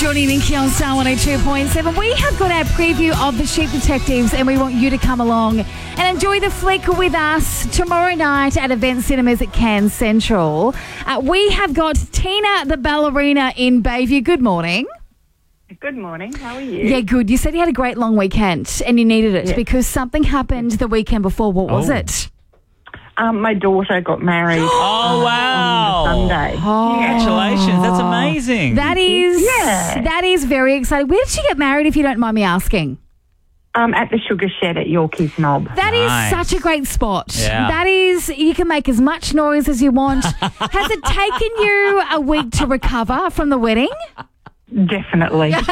Johnny and Inky on Star 102.7. We have got our preview of The Sheep Detectives and we want you to come along and enjoy the flick with us tomorrow night at Event Cinemas at Cairns Central. We have got Tina the ballerina in Bayview. Good morning. Good morning. How are you? Yeah, good. You said you had a great long weekend and you needed it because something happened the weekend before. What was it? My daughter got married. Oh, wow. On Sunday. Oh. Congratulations. That's amazing. That is very exciting. Where did she get married, if you don't mind me asking? At the Sugar Shed at Yorkeys Knob. That Nice. is such a great spot. Yeah. That is, you can make as much noise as you want. Has it taken you a week to recover from the wedding? Definitely. Yeah,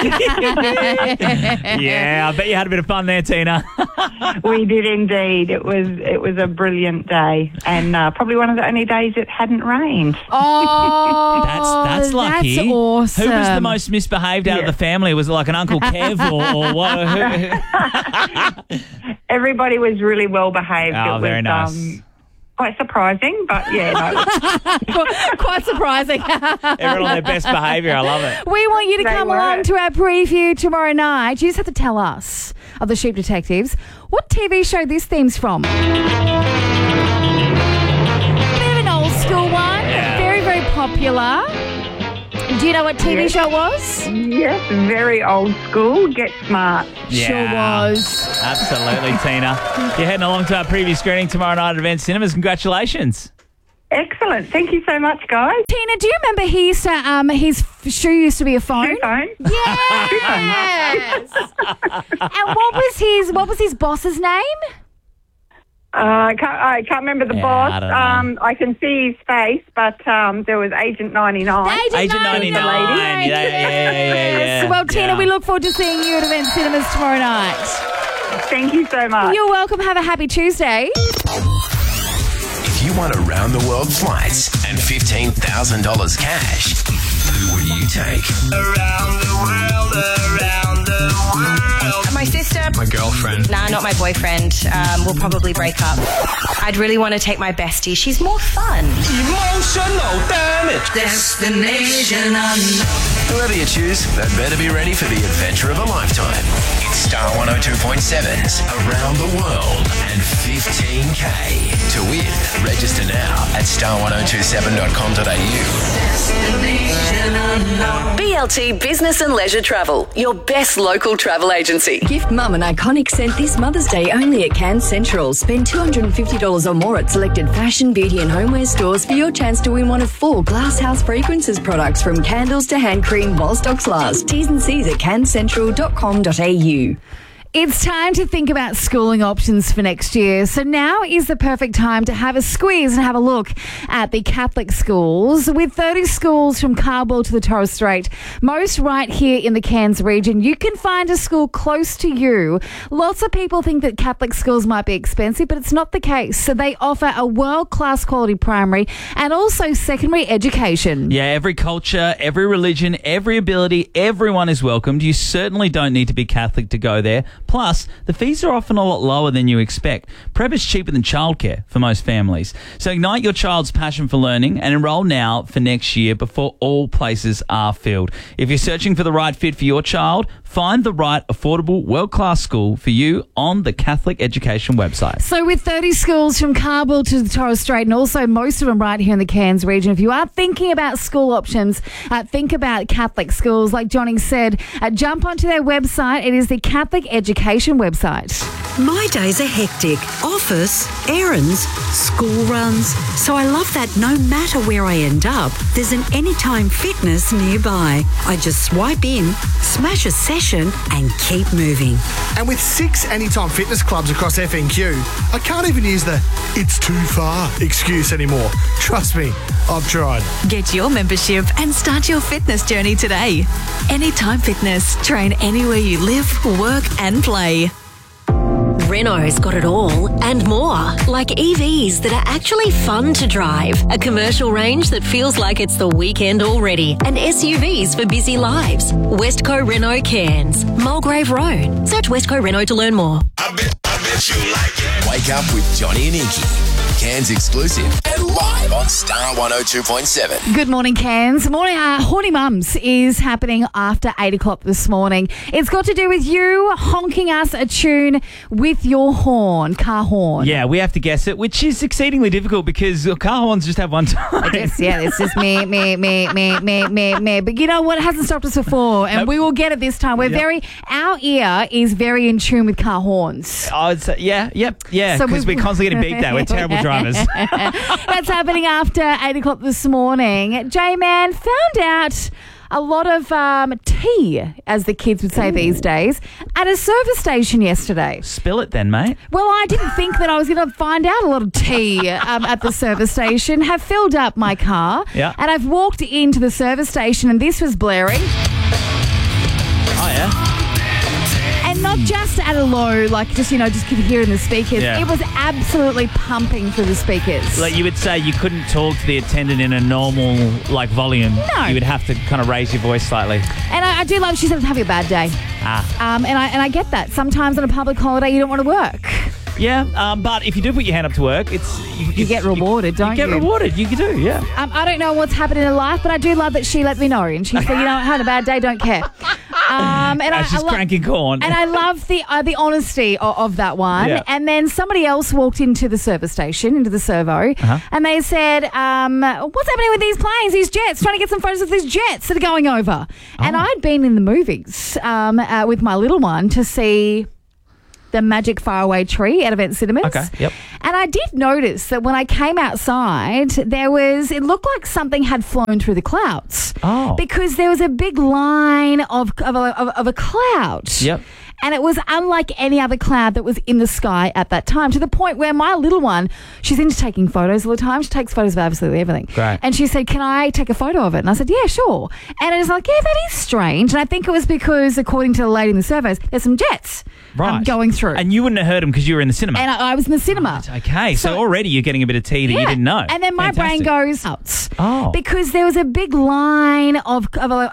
I bet you had a bit of fun there, Tina. We did indeed. It was a brilliant day and probably one of the only days it hadn't rained. Oh, That's lucky. That's awesome. Who was the most misbehaved out of the family? Was it like an Uncle Kev or what? Everybody was really well behaved. Oh, It was, very nice. quite surprising, but yeah, no. Quite surprising. Everyone on their best behaviour. I love it. We want you to They come were. along to our preview tomorrow night. You just have to tell us of The Sheep Detectives what TV show this theme's from. Bit of an old school one. Yeah. Very, very popular. Do you know what TV Yes. show it was? Yes, very old school. Get smart. Sure was. Absolutely, Tina. You're heading along to our preview screening tomorrow night at Event Cinemas. Congratulations. Excellent. Thank you so much, guys. Tina, do you remember he used to, his shoe used to be a phone? Phone. Yes. And what was his boss's name? I can't remember the Yeah, boss. I don't know. I can see his face, but there was Agent 99. Agent 99. Yeah. Well, Tina, Yeah. we look forward to seeing you at Event Cinemas tomorrow night. Thank you so much. You're welcome. Have a happy Tuesday. If you want around-the-world flights and $15,000 cash, who would you take? Around the world, around the world. My sister. My girlfriend. Nah, not my boyfriend. We'll probably break up. I'd really want to take my bestie. She's more fun. Emotional damage. Destination unknown. Whoever you choose, they'd better be ready for the adventure of a lifetime. It's Star 102.7's Around the World and 15K. To win, register now at star1027.com.au. BLT Business and Leisure Travel, your best local travel agency. Gift Mum an iconic scent this Mother's Day only at Cairns Central. Spend $250 or more at selected fashion, beauty and homeware stores for your chance to win one of 4 Glasshouse Fragrances products, from candles to hand cream while stocks last. T's and C's at cairnscentral.com.au. It's time to think about schooling options for next year. So now is the perfect time to have a squeeze and have a look at the Catholic schools. With 30 schools from Carbwell to the Torres Strait, most right here in the Cairns region, you can find a school close to you. Lots of people think that Catholic schools might be expensive, but it's not the case. So they offer a world-class quality primary and also secondary education. Yeah, every culture, every religion, every ability, everyone is welcomed. You certainly don't need to be Catholic to go there. Plus, the fees are often a lot lower than you expect. Prep is cheaper than childcare for most families. So ignite your child's passion for learning and enroll now for next year before all places are filled. If you're searching for the right fit for your child, find the right, affordable, world-class school for you on the Catholic Education website. So with 30 schools from Carbwell to the Torres Strait, and also most of them right here in the Cairns region, if you are thinking about school options, think about Catholic schools. Like Johnny said, jump onto their website. It is the Catholic Education website. My days are hectic. Office, errands, school runs. So I love that no matter where I end up, there's an Anytime Fitness nearby. I just swipe in, smash a session and keep moving. And with 6 Anytime Fitness clubs across FNQ, I can't even use the "it's too far" excuse anymore. Trust me, I've tried. Get your membership and start your fitness journey today. Anytime Fitness. Train anywhere you live, work and play. Renault's got it all and more, like EVs that are actually fun to drive, a commercial range that feels like it's the weekend already, and SUVs for busy lives. Westco Renault Cairns, Mulgrave Road. Search Westco Renault to learn more. I bet you like it. Wake up with Johnny and Inky. Cairns exclusive and live on Star 102.7. Good morning, Cairns. Morning. Horny Mums is happening after 8 o'clock this morning. It's got to do with you honking us a tune with your horn, car horn. Yeah, we have to guess it, which is exceedingly difficult because car horns just have one time. It's just me. But you know what? It hasn't stopped us before, and we will get it this time. Our ear is very in tune with car horns. Oh, yeah, because we're constantly getting beeped at. We're terrible drivers. That's happening after 8 o'clock this morning. J-Man found out a lot of tea, as the kids would say these days, at a service station yesterday. Spill it then, mate. Well, I didn't think that I was going to find out a lot of tea at the service station. Have filled up my car, and I've walked into the service station, and this was blaring. Oh, yeah? And not just at a low, just could hear in the speakers. Yeah. It was absolutely pumping through the speakers. Like you would say, you couldn't talk to the attendant in a normal, volume. No. You would have to kind of raise your voice slightly. And I do love, she said, I'm having a bad day. And I get that. Sometimes on a public holiday, you don't want to work. Yeah, but if you do put your hand up to work, you get rewarded, don't you? You get rewarded. You do, yeah. I don't know what's happening in life, but I do love that she let me know. And she said, I had a bad day, don't care. She's cranking corn. And I love the honesty of that one. Yeah. And then somebody else walked into the service station, into the servo, and they said, what's happening with these planes, these jets? Trying to get some photos of these jets that are going over. And I'd been in the movies with my little one to see the Magic Faraway Tree at Event Cinemas. Okay, yep. And I did notice that when I came outside, it looked like something had flown through the clouds. Oh. Because there was a big line of a cloud. Yep. And it was unlike any other cloud that was in the sky at that time, to the point where my little one, she's into taking photos all the time. She takes photos of absolutely everything. Great. And she said, can I take a photo of it? And I said, yeah, sure. And it was like, yeah, that is strange. And I think it was because, according to the lady in the servos, there's some jets going through. And you wouldn't have heard them because you were in the cinema. And I was in the cinema. Right, okay, so already you're getting a bit of tea that you didn't know. And then my brain goes, Oh. because there was a big line of